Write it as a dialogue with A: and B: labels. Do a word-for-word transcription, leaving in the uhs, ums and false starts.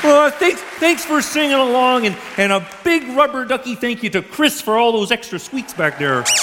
A: Uh, thanks, thanks for singing along, and, and a big rubber ducky thank you to Chris for all those extra squeaks back there.